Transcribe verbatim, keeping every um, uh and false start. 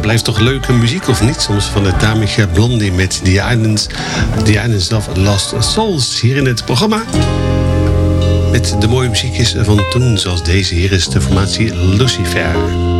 blijft toch leuke muziek, of niet? Soms van het dametje Blondie met The Islands, The Islands of Lost Souls. Hier in het programma. Met de mooie muziekjes van toen, zoals deze. Hier is de formatie Lucifer.